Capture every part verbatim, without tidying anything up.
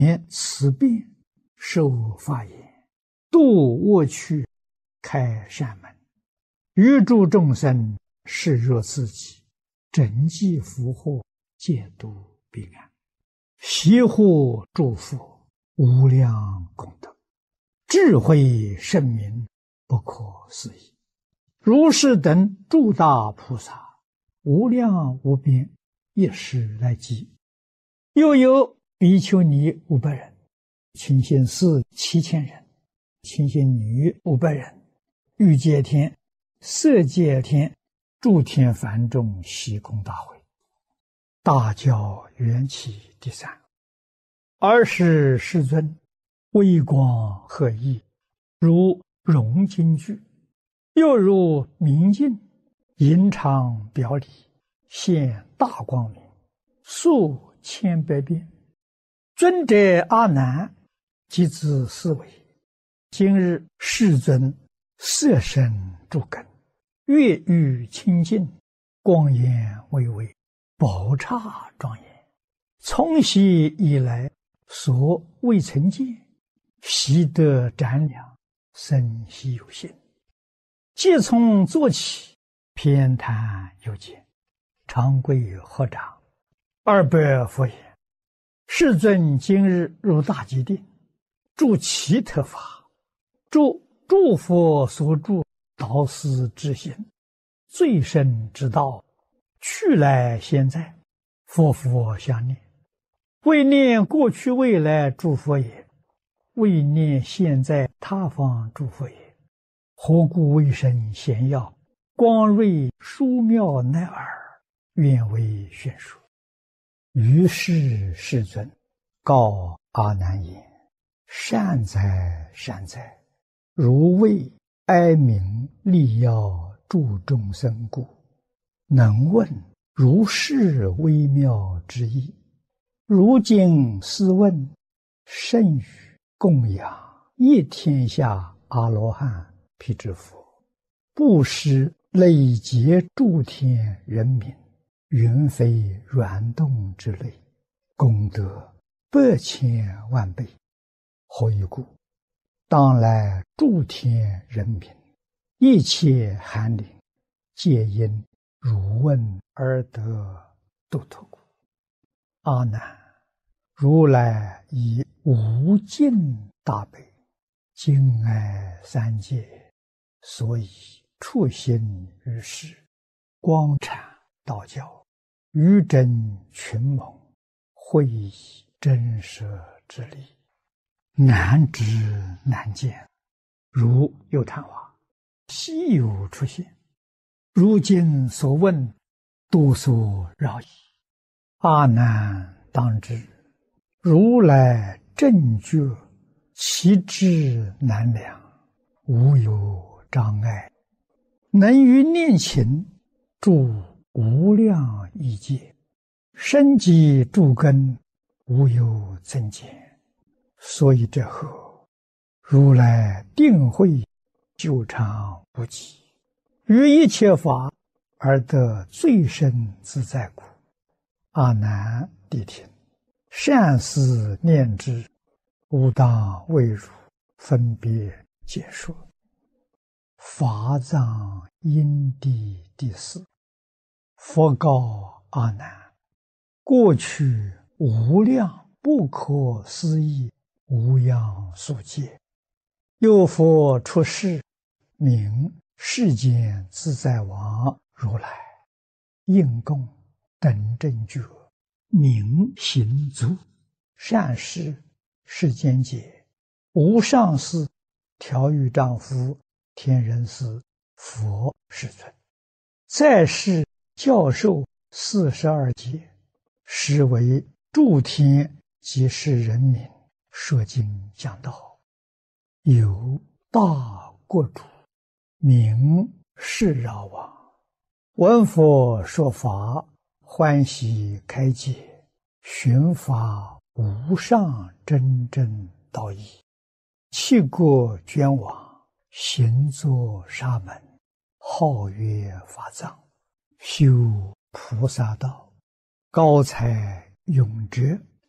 念慈悲，受法言，度恶趣，开善门，欲诸众生视若自己，整济福祸，戒度彼岸，悉护诸佛，无量功德，智慧圣明，不可思议。如是等诸大菩萨，无量无边，一时来集。又有比丘尼五百人，清心寺七千人，清心女五百人，欲界天、色界天、诸天梵众悉空大会。大教缘起第三。尔时世尊微光赫熠，如融金具，又如明镜，隐常表里，现大光明，数千百变。尊者阿难即自思维：今日世尊色身诸根，月欲清净，光颜巍巍，宝刹庄严。从昔以来，所未曾见，悉得瞻量，生悉有信。即从坐起，偏袒有见，长跪合掌，二百佛言：世尊今日入大吉定，住其特法，住诸佛所住导师之心，最深之道，去来现在，佛佛相念，为念过去未来诸佛也，为念现在他方诸佛也。何故为身显耀，光瑞殊妙乃尔，愿为宣说。于是世尊告阿难言：善哉善哉，如为哀悯利要助众生故，能问如是微妙之意。如今斯问，甚于供养一天下阿罗汉辟支佛，布施累劫诸天人民，云非软动之类，功德百千万倍。何以故？当来诸天人民，一切寒灵，皆因汝问而得度脱故。阿难，如来以无尽大悲，敬爱三界，所以处心于世，光阐道教，于真群盟，会以真实之力，难知难见，如有昙花，稀有出现。如今所问，多所扰矣。阿难当知，如来正觉，其智难量，无有障碍，能于念勤住无量异界，深积诸根，无有增减。所以者何？如来定慧久长不极，于一切法而得最深自在故。阿难谛听，善思念之，吾当为汝分别解说。法藏因地第四。佛告阿难：过去无量不可思议无量数劫，有佛出世，名世间自在王如来，应供等正觉，名行足，善事世间解，无上士、调御丈夫、天人师、佛世尊，在世教授四十二劫，实为诸天及世人民说经讲道。有大国主，名释饶王，闻佛说法，欢喜开解，寻法无上真正道义，弃国捐往，行作沙门，号曰法藏，修菩萨道，高才永哲，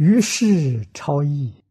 于是超意，